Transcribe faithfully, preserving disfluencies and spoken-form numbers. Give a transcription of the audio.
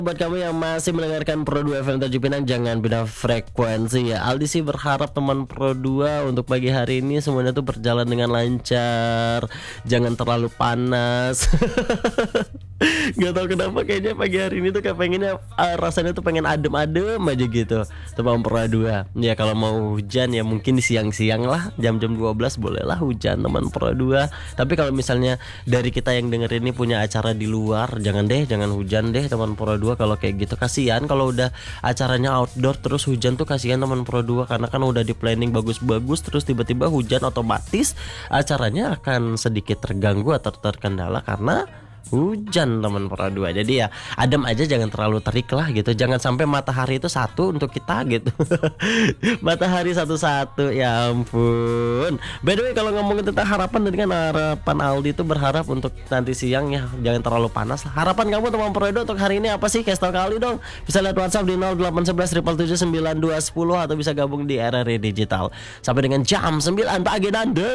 Buat kamu yang masih mendengarkan Pro dua F M Tanjung Pinang, jangan pindah frekuensi ya. Aldi sih berharap teman Pro dua untuk pagi hari ini semuanya tuh berjalan dengan lancar, jangan terlalu panas. Gak tau kenapa kayaknya pagi hari ini tuh kayak pengennya uh, rasanya tuh pengen adem-adem aja gitu teman Pro dua. Ya kalau mau hujan ya mungkin di siang-siang lah, jam-jam dua belas bolehlah hujan teman Pro dua. Tapi kalau misalnya dari kita yang denger ini punya acara di luar, jangan deh, jangan hujan deh teman Pro dua. Kalau kayak gitu kasihan, kalau udah acaranya outdoor terus hujan tuh kasihan teman Pro dua, karena kan udah di planning bagus-bagus terus tiba-tiba hujan, otomatis acaranya akan sedikit terganggu atau terkendala karena hujan teman Pro dua. Jadi ya adem aja, jangan terlalu terik lah gitu. Jangan sampai matahari itu satu untuk kita gitu. Matahari satu-satu, ya ampun. By the way, kalau ngomongin tentang harapan, tadi kan harapan Aldi itu berharap untuk nanti siang ya jangan terlalu panas lah. Harapan kamu teman Pro dua untuk hari ini apa sih? Kasih tau kali dong. Bisa lihat WhatsApp di nol delapan satu satu tujuh tujuh sembilan dua satu nol atau bisa gabung di R R I Digital. Sampai dengan jam sembilan pagi dan